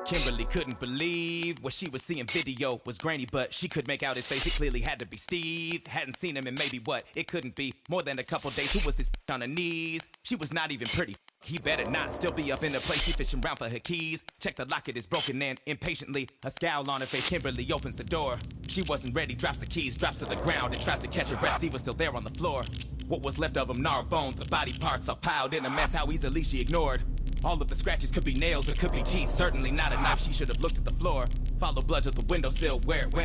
Kimberly couldn't believe what she was seeing. Video was grainy, but she could make out his face. It clearly had to be Steve. Hadn't seen him in maybe what? It couldn't be more than a couple days. Who was this on her knees? She was not even pretty. He better not still be up in the place. She fishing around for her keys. Check the locket is broken and impatiently, a scowl on her face. Kimberly opens the door. She wasn't ready, drops the keys, drops to the ground and tries to catch her breath. Steve was still there on the floor. What was left of him, gnarled bones, the body parts are piled in a mess. How easily she ignored. All of the scratches could be nails, it could be teeth. Certainly not a knife. She should have looked at the floor. Follow blood to the windowsill where it went.